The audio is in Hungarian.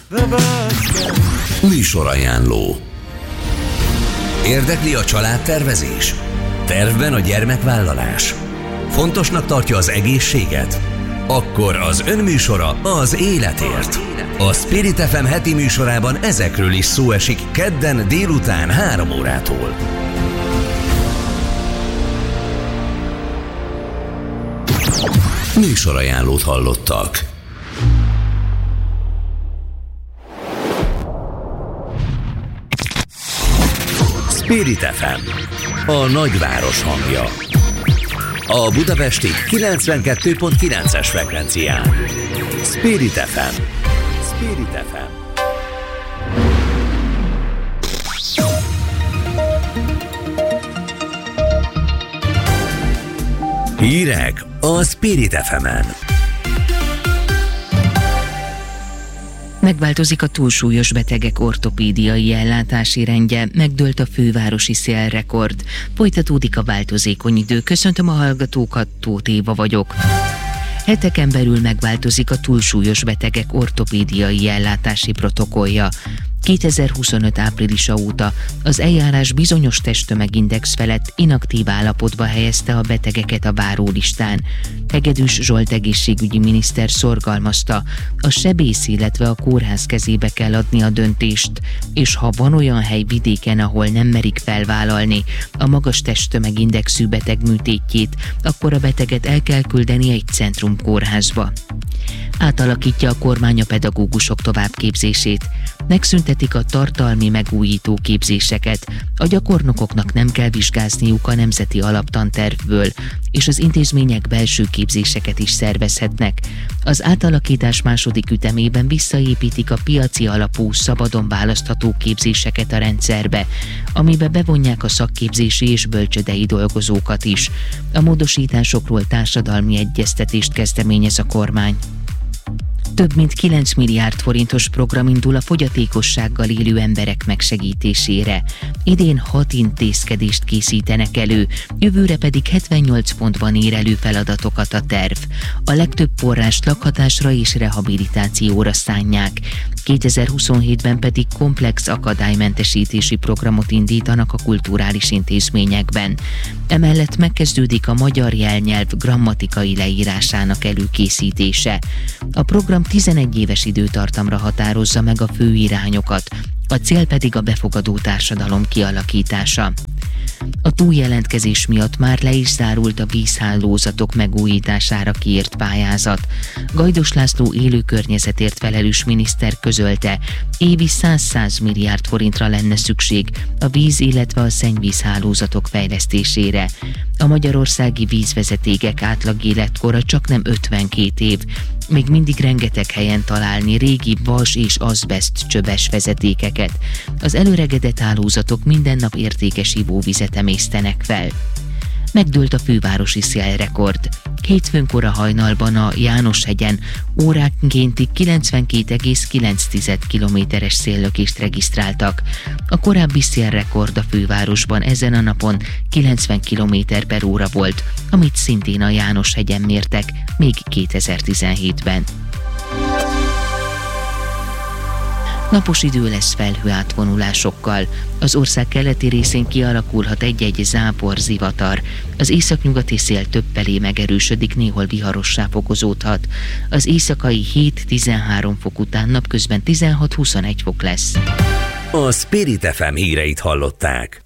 Műsorajánló. Érdekli a családtervezés? Tervben a gyermekvállalás? Fontosnak tartja az egészséget? Akkor az önműsora az életért. A Spirit FM heti műsorában ezekről is szó esik kedden délután 3 órától. Műsorajánlót hallottak. Spirit FM, a nagyváros hangja. A budapesti 92.9-es frekvencián. Spirit FM. Spirit FM. Hírek a Spirit FM-en. Megváltozik a túlsúlyos betegek ortopédiai ellátási rendje, megdőlt a fővárosi szélrekord. Folytatódik a változékony idő. Köszöntöm a hallgatókat, Tóth Éva vagyok. Heteken belül megváltozik a túlsúlyos betegek ortopédiai ellátási protokollja. 2025 áprilisa óta az eljárás bizonyos testtömegindex felett inaktív állapotba helyezte a betegeket a várólistán. Hegedűs Zsolt egészségügyi miniszter szorgalmazta, a sebész, illetve a kórház kezébe kell adni a döntést, és ha van olyan hely vidéken, ahol nem merik felvállalni a magas testtömegindexű beteg műtétjét, akkor a beteget el kell küldeni egy centrumkórházba. Átalakítja a kormány a pedagógusok továbbképzését. Megszüntetik a tartalmi megújító képzéseket, a gyakornokoknak nem kell vizsgázniuk a nemzeti alaptantervből, és az intézmények belső képzéseket is szervezhetnek. Az átalakítás második ütemében visszaépítik a piaci alapú, szabadon választható képzéseket a rendszerbe, amibe bevonják a szakképzési és bölcsődei dolgozókat is. A módosításokról társadalmi egyeztetést kezdeményez a kormány. Több mint 9 milliárd forintos program indul a fogyatékossággal élő emberek megsegítésére. Idén 6 intézkedést készítenek elő, jövőre pedig 78 pontban ér elő feladatokat a terv. A legtöbb forrást lakhatásra és rehabilitációra szánják. 2027-ben pedig komplex akadálymentesítési programot indítanak a kulturális intézményekben. Emellett megkezdődik a magyar jelnyelv grammatikai leírásának előkészítése. A program 11 éves időtartamra határozza meg a fő irányokat, a cél pedig a befogadó társadalom kialakítása. A túljelentkezés miatt már le is zárult a vízhálózatok megújítására kiírt pályázat. Gajdos László élő környezetért felelős miniszter közölte, évi 100 milliárd forintra lenne szükség a víz, illetve a szennyvízhálózatok fejlesztésére. A magyarországi vízvezetékek átlag életkora csaknem 52 év, még mindig rengeteg helyen találni régi vas és azbeszt csöves vezetékeket. Az előregedett hálózatok minden nap értékes ivóvizet emésztenek fel. Megdőlt a fővárosi szélrekord. Hétfőn kora hajnalban a Jánoshegyen óránkénti 92,9 km-es széllökést regisztráltak. A korábbi szélrekord a fővárosban ezen a napon 90 km/h volt, amit szintén a Jánoshegyen mértek, még 2017-ben. Napos idő lesz felhőátvonulásokkal. Az ország keleti részén kialakulhat egy-egy záporzivatar. Az északnyugati szél többfelé megerősödik, néhol viharossá fokozódhat. Az éjszakai 7-13 fok után napközben 16-21 fok lesz. A Spirit FM híreit hallották.